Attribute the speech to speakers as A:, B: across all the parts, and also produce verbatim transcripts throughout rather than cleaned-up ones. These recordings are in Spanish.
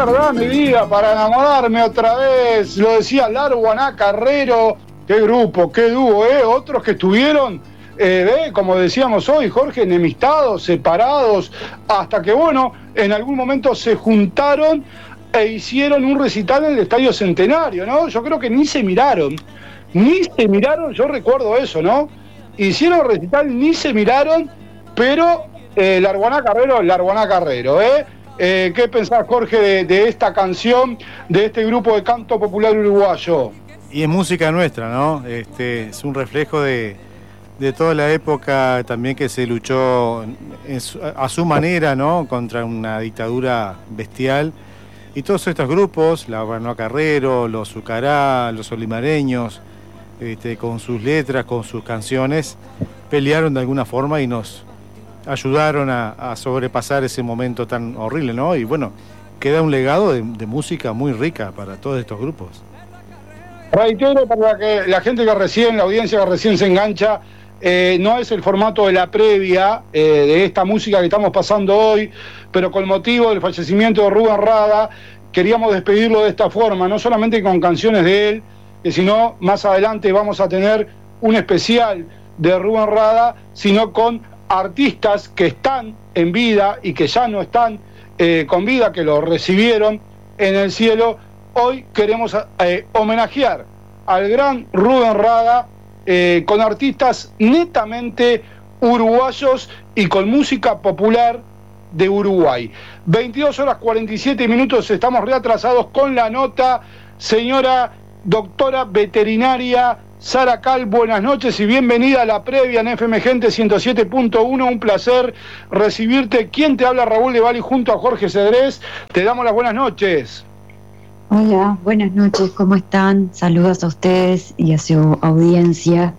A: verdad, mi vida, para enamorarme otra vez. Lo decía Larguaná Carrero. Qué grupo, qué dúo, ¿eh? Otros que estuvieron, eh, ¿ve? Como decíamos hoy, Jorge, enemistados, separados, hasta que, bueno, en algún momento se juntaron e hicieron un recital en el Estadio Centenario, ¿no? Yo creo que ni se miraron, ni se miraron, yo recuerdo eso, ¿no? Hicieron recital, ni se miraron, pero eh, Larguaná Carrero, Larguaná Carrero, ¿eh? Eh, ¿Qué pensás, Jorge, de, de esta canción, de este grupo de canto popular uruguayo?
B: Y es música nuestra, ¿no? Este, es un reflejo de, de toda la época también que se luchó en su, a su manera, ¿no? Contra una dictadura bestial. Y todos estos grupos, la Larguaná Carrero, los Zucará, los Olimareños, este, con sus letras, con sus canciones, pelearon de alguna forma y nos ayudaron a, a sobrepasar ese momento tan horrible, ¿no? Y bueno, queda un legado de, de música muy rica para todos estos grupos.
A: Reitero para que la gente que recién, la audiencia que recién se engancha, eh, no es el formato de la previa eh, de esta música que estamos pasando hoy, pero con motivo del fallecimiento de Rubén Rada, queríamos despedirlo de esta forma, no solamente con canciones de él, que sino más adelante vamos a tener un especial de Rubén Rada, sino con artistas que están en vida y que ya no están eh, con vida, que lo recibieron en el cielo. Hoy queremos eh, homenajear al gran Rubén Rada eh, con artistas netamente uruguayos y con música popular de Uruguay. veintidós horas cuarenta y siete minutos, estamos reatrasados con la nota. Señora doctora veterinaria Sara Cal, buenas noches y bienvenida a la previa en F M Gente ciento siete punto uno. Un placer recibirte. ¿Quién te habla? Raúl Levali junto a Jorge Cedrés. Te damos las buenas noches.
C: Hola, buenas noches, ¿cómo están? Saludos a ustedes y a su audiencia.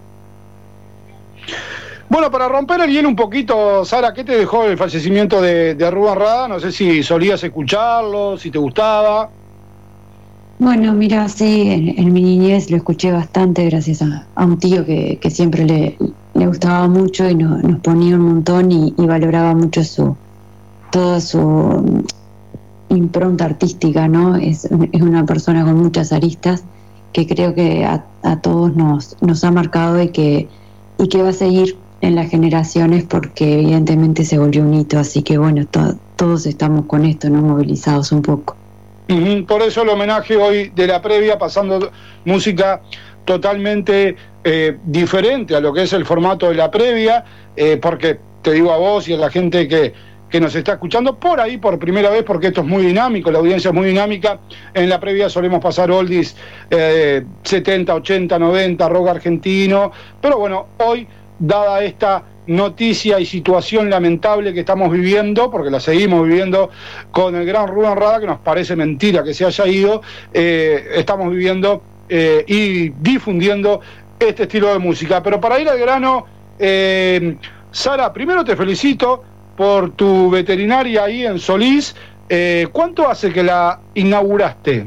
A: Bueno, para romper el hielo un poquito, Sara, ¿qué te dejó el fallecimiento de, de Rubén Rada? No sé si solías escucharlo, si te gustaba.
C: Bueno, mira, sí, en, en mi niñez lo escuché bastante gracias a, a un tío que, que siempre le, le gustaba mucho y no, nos ponía un montón y, y valoraba mucho su toda su impronta artística, ¿no? Es, es una persona con muchas aristas que creo que a, a todos nos, nos ha marcado y que, y que va a seguir en las generaciones porque evidentemente se volvió un hito, así que bueno, to, todos estamos con esto, ¿no? Movilizados un poco.
A: Uh-huh. Por eso el homenaje hoy de la previa, pasando música totalmente eh, diferente a lo que es el formato de la previa, eh, porque te digo a vos y a la gente que, que nos está escuchando por ahí por primera vez, porque esto es muy dinámico, la audiencia es muy dinámica. En la previa solemos pasar oldies eh, setenta, ochenta, noventa, rock argentino, pero bueno, hoy, dada esta noticia y situación lamentable que estamos viviendo, porque la seguimos viviendo con el gran Rubén Rada, que nos parece mentira que se haya ido, eh, estamos viviendo eh, y difundiendo este estilo de música. Pero para ir al grano, eh, Sara, primero te felicito por tu veterinaria ahí en Solís. Eh, ¿Cuánto hace que la inauguraste?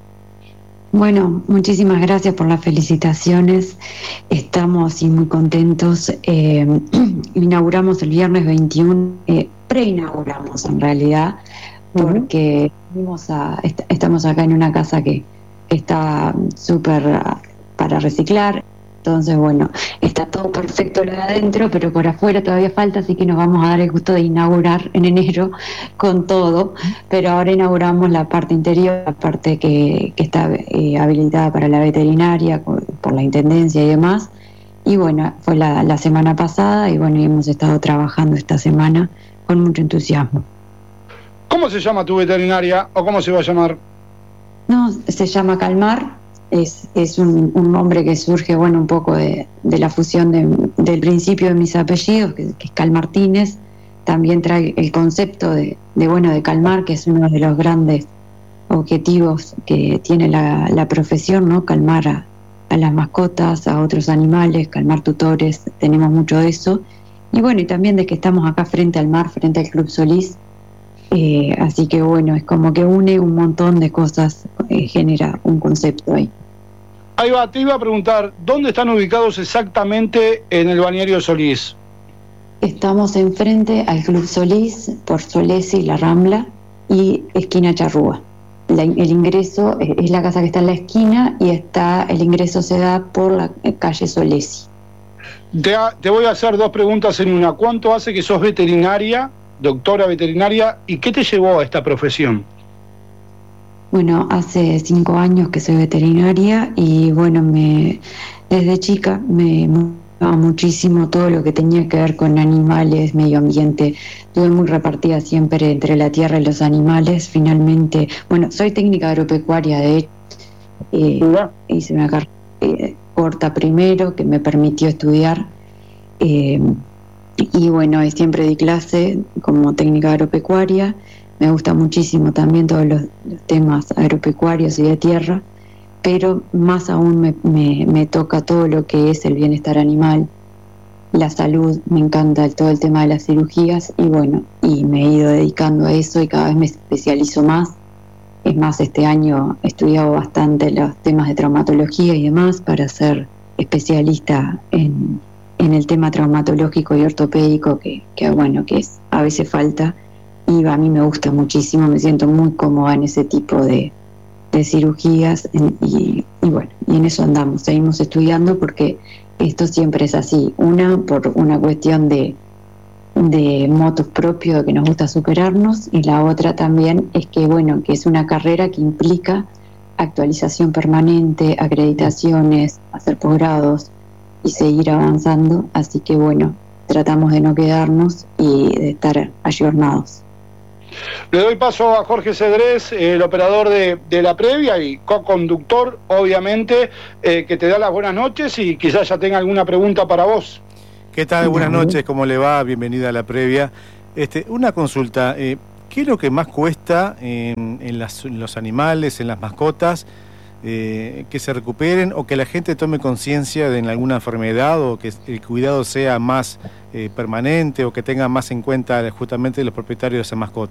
C: Bueno, muchísimas gracias por las felicitaciones. Estamos y muy contentos. Eh, inauguramos el viernes veintiuno, eh, preinauguramos en realidad, porque venimos a, est estamos acá en una casa que está súper uh, para reciclar. Entonces, bueno, está todo perfecto lo de adentro, pero por afuera todavía falta, así que nos vamos a dar el gusto de inaugurar en enero con todo. Pero ahora inauguramos la parte interior, la parte que, que está eh, habilitada para la veterinaria, por la intendencia y demás. Y bueno, fue la, la semana pasada y bueno, y hemos estado trabajando esta semana con mucho entusiasmo.
A: ¿Cómo se llama tu veterinaria o cómo se va a llamar?
C: No, se llama Calmar. Es, es un, un nombre que surge, bueno, un poco de, de la fusión de, del principio de mis apellidos, que, que es Cal Martínez. También trae el concepto de, de, bueno, de calmar, que es uno de los grandes objetivos que tiene la, la profesión, ¿no? Calmar a, a las mascotas, a otros animales, calmar tutores, tenemos mucho de eso. Y bueno, y también de que estamos acá frente al mar, frente al Club Solís. Eh, así que bueno, es como que une un montón de cosas, eh, genera un concepto ahí.
A: Ahí va, te iba a preguntar, ¿dónde están ubicados exactamente en el balneario Solís?
C: Estamos enfrente al Club Solís, por Solés y La Rambla, y esquina Charrúa. la, el ingreso es, es la casa que está en la esquina y está el ingreso se da por la calle Solesi.
A: Te, te voy a hacer dos preguntas en una. ¿Cuánto hace que sos veterinaria, doctora veterinaria, y qué te llevó a esta profesión?
C: Bueno, hace cinco años que soy veterinaria y bueno, me desde chica me gustaba muchísimo todo lo que tenía que ver con animales, medio ambiente. Estuve muy repartida siempre entre la tierra y los animales. Finalmente, bueno, soy técnica agropecuaria, de hecho, eh, hice una carrera eh, corta primero que me permitió estudiar eh, y bueno, siempre di clase como técnica agropecuaria. Me gusta muchísimo también todos los, los temas agropecuarios y de tierra, pero más aún me, me, me toca todo lo que es el bienestar animal, la salud, me encanta todo el tema de las cirugías y bueno, y me he ido dedicando a eso y cada vez me especializo más. Es más, este año he estudiado bastante los temas de traumatología y demás para ser especialista en, en el tema traumatológico y ortopédico que, que bueno, que es, a veces falta. Y a mí me gusta muchísimo, me siento muy cómoda en ese tipo de, de cirugías en, y, y bueno, y en eso andamos, seguimos estudiando porque esto siempre es así, una por una cuestión de, de motus propio, de que nos gusta superarnos, y la otra también es que bueno, que es una carrera que implica actualización permanente, acreditaciones, hacer posgrados y seguir avanzando, así que bueno, tratamos de no quedarnos y de estar ayornados.
A: Le doy paso a Jorge Cedrés, el operador de, de la previa y co-conductor, obviamente, eh, que te da las buenas noches y quizás ya tenga alguna pregunta para vos.
B: ¿Qué tal? Buenas noches, ¿cómo le va? Bienvenida a la previa. Este, una consulta, eh, ¿qué es lo que más cuesta en, en, las, en los animales, en las mascotas, eh, que se recuperen o que la gente tome conciencia de en alguna enfermedad o que el cuidado sea más eh, permanente o que tenga más en cuenta justamente los propietarios de esa mascota?